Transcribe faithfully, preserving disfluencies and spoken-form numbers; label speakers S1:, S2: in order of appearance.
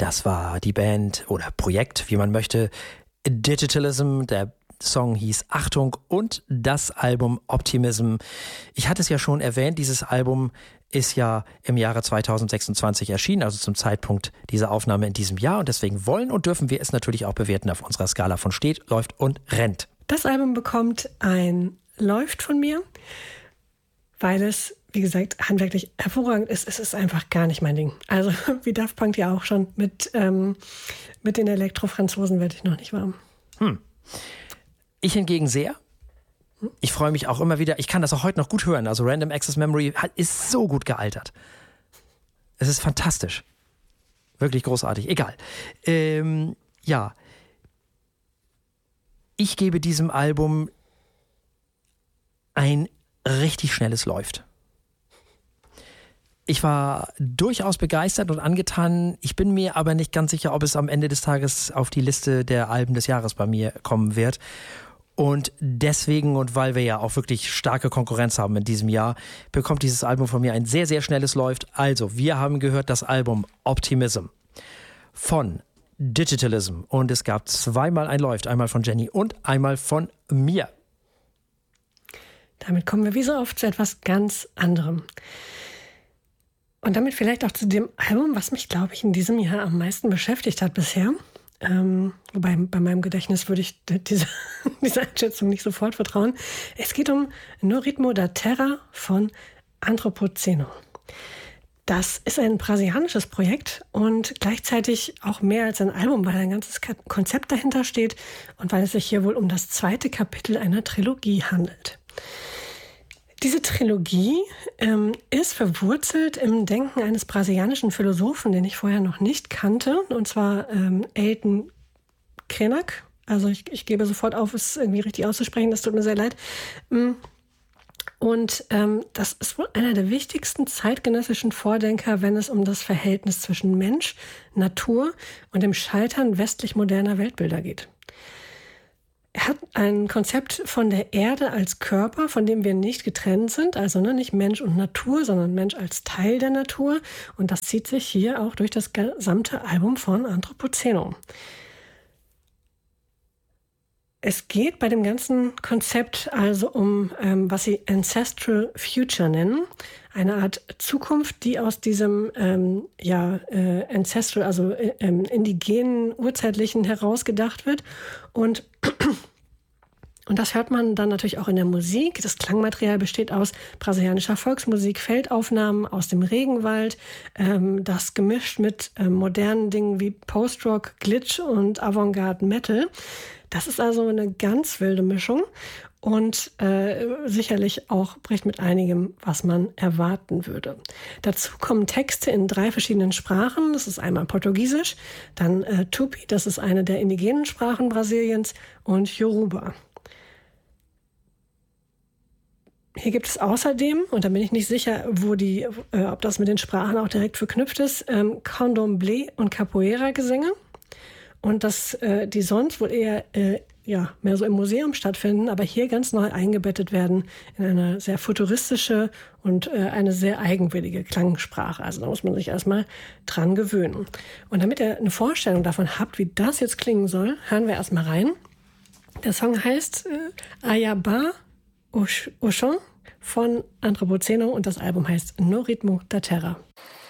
S1: Das war die Band oder Projekt, wie man möchte, Digitalism. Der Song hieß Achtung und das Album Optimism. Ich hatte es ja schon erwähnt, dieses Album ist ja im Jahre zweitausendsechsundzwanzig erschienen, also zum Zeitpunkt dieser Aufnahme in diesem Jahr. Und deswegen wollen und dürfen wir es natürlich auch bewerten auf unserer Skala von steht, läuft und rennt.
S2: Das Album bekommt ein Läuft von mir, weil es, wie gesagt, handwerklich hervorragend ist. Es ist einfach gar nicht mein Ding. Also wie Daft Punk ja auch schon, mit, ähm, mit den Elektro-Franzosen werde ich noch nicht warm.
S1: Hm. Ich hingegen sehr. Ich freue mich auch immer wieder. Ich kann das auch heute noch gut hören. Also Random Access Memory ist so gut gealtert. Es ist fantastisch. Wirklich großartig. Egal. Ähm, ja. Ich gebe diesem Album ein richtig schnelles Läuft. Ich war durchaus begeistert und angetan. Ich bin mir aber nicht ganz sicher, ob es am Ende des Tages auf die Liste der Alben des Jahres bei mir kommen wird. Und deswegen, und weil wir ja auch wirklich starke Konkurrenz haben in diesem Jahr, bekommt dieses Album von mir ein sehr, sehr schnelles Läuft. Also, wir haben gehört das Album Optimism von Digitalism. Und es gab zweimal ein Läuft, einmal von Jenny und einmal von mir.
S2: Damit kommen wir wie so oft zu etwas ganz anderem. Und damit vielleicht auch zu dem Album, was mich, glaube ich, in diesem Jahr am meisten beschäftigt hat bisher. Ähm, wobei bei meinem Gedächtnis würde ich diese, diese Einschätzung nicht sofort vertrauen. Es geht um No Ritmo da Terra von Antropoceno. Das ist ein brasilianisches Projekt und gleichzeitig auch mehr als ein Album, weil ein ganzes Konzept dahinter steht und weil es sich hier wohl um das zweite Kapitel einer Trilogie handelt. Diese Trilogie ähm, ist verwurzelt im Denken eines brasilianischen Philosophen, den ich vorher noch nicht kannte, und zwar ähm, Ailton Krenak. Also ich, ich gebe sofort auf, es irgendwie richtig auszusprechen, das tut mir sehr leid. Und ähm, das ist wohl einer der wichtigsten zeitgenössischen Vordenker, wenn es um das Verhältnis zwischen Mensch, Natur und dem Scheitern westlich-moderner Weltbilder geht. Er hat ein Konzept von der Erde als Körper, von dem wir nicht getrennt sind, also ne, nicht Mensch und Natur, sondern Mensch als Teil der Natur. Und das zieht sich hier auch durch das gesamte Album von Antropoceno. Es geht bei dem ganzen Konzept also um, ähm, was sie Ancestral Future nennen, eine Art Zukunft, die aus diesem ähm, ja, äh, Ancestral, also äh, indigenen, urzeitlichen herausgedacht wird. Und Und das hört man dann natürlich auch in der Musik. Das Klangmaterial besteht aus brasilianischer Volksmusik, Feldaufnahmen aus dem Regenwald, ähm, das gemischt mit ähm, modernen Dingen wie Post-Rock, Glitch und Avantgarde Metal. Das ist also eine ganz wilde Mischung und äh, sicherlich auch bricht mit einigem, was man erwarten würde. Dazu kommen Texte in drei verschiedenen Sprachen. Das ist einmal Portugiesisch, dann äh, Tupi, das ist eine der indigenen Sprachen Brasiliens, und Yoruba. Hier gibt es außerdem, und da bin ich nicht sicher, wo die, äh, ob das mit den Sprachen auch direkt verknüpft ist, ähm, Candomblé und Capoeira-Gesänge. Und dass äh, die sonst wohl eher äh, ja, mehr so im Museum stattfinden, aber hier ganz neu eingebettet werden in eine sehr futuristische und äh, eine sehr eigenwillige Klangsprache. Also da muss man sich erstmal dran gewöhnen. Und damit ihr eine Vorstellung davon habt, wie das jetzt klingen soll, hören wir erstmal rein. Der Song heißt äh, Ayaba Oshon von Antropoceno und das Album heißt No Ritmo da Terra.